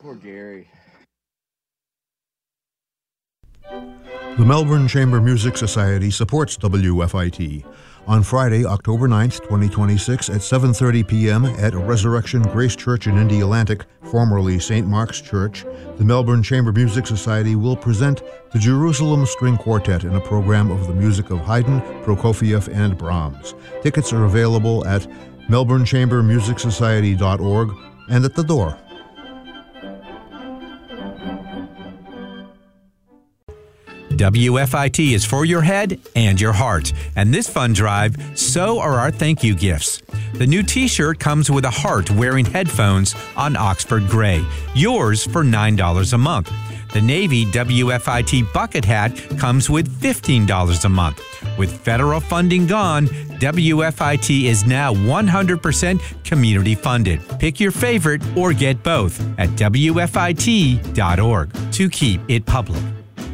Poor Gary. The Melbourne Chamber Music Society supports WFIT. On Friday, October 9th, 2026 at 7:30 p.m. at Resurrection Grace Church in Indialantic, formerly St. Mark's Church, the Melbourne Chamber Music Society will present the Jerusalem String Quartet in a program of the music of Haydn, Prokofiev, and Brahms. Tickets are available at melbournechambermusicsociety.org and at the door. WFIT is for your head and your heart. And this fund drive, so are our thank you gifts. The new t-shirt comes with a heart wearing headphones on Oxford Gray. Yours for $9 a month. The Navy WFIT bucket hat comes with $15 a month. With federal funding gone, WFIT is now 100% community funded. Pick your favorite or get both at WFIT.org to keep it public.